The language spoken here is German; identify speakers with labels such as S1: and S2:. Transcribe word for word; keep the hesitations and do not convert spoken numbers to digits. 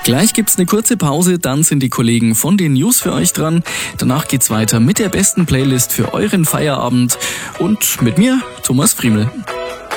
S1: Gleich gibt's eine kurze Pause, dann sind die Kollegen von den News für euch dran. Danach geht's weiter mit der besten Playlist für euren Feierabend und mit mir, Thomas Friemel.